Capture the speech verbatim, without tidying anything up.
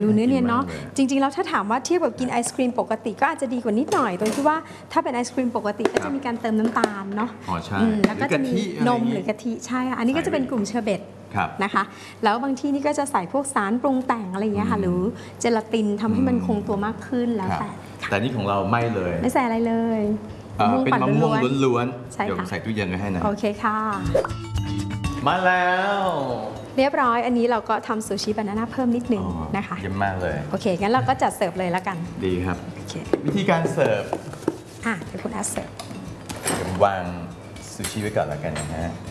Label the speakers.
Speaker 1: ดูเนื้อเนียนเนาะจริงๆแล้วถ้าถามว่าเทียบกับกินไอศครีมปกติก็อาจจะดีกว่านิดหน่อยตรงที่ว่าถ้าเป็นไอศครีมปกติก็จะมีการเติมน้ำตาลเนาะ
Speaker 2: อ๋อใช่
Speaker 1: แล้วก็จะมีนมหรือกะทิใช่อันนี้ก็จะเป็นกลุ่มเชอร์เบตนะคะแล้วบางที่นี่ก็จะใส่พวกสารปรุงแต่งอะไรอย่างเงี้ยค่ะหรือเจลาตินทำให้มันคงตัวมากขึ้นแล้วแต่
Speaker 2: แต่นี่ของเราไม่เลย
Speaker 1: ไม่ใส่อะไรเลย
Speaker 2: เป็นมะม่วงล้วนๆเดี๋ยวใส่ตู้เย็นไว้ให้นะ
Speaker 1: โอเคค่ะ
Speaker 2: มาแล้ว
Speaker 1: เรียบร้อยอันนี้เราก็ทำซูชิบานาน่าเพิ่มนิดนึงนะคะ
Speaker 2: เยี่ยมมากเลย
Speaker 1: โอเคงั้นเราก็จัดเสิร์ฟเลยแล้วกัน
Speaker 2: ดีครับวิธีการเสิร์ฟ
Speaker 1: อ่ะเดี๋ยวคุณแอดเสิร์ฟ
Speaker 2: เดี๋ยววางซูชิไว้ก่อนแล้วกันนะฮะ